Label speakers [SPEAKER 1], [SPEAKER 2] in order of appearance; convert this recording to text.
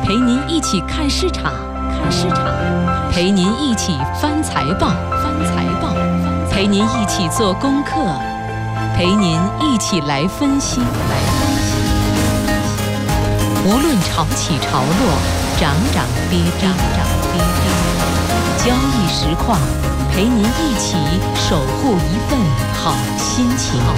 [SPEAKER 1] 陪您一起看市场，陪您一起翻财报，陪您一起做功课，陪您一起来分析。无论潮起潮落，涨涨跌跌，交易实况，陪您一起守护一份好心情。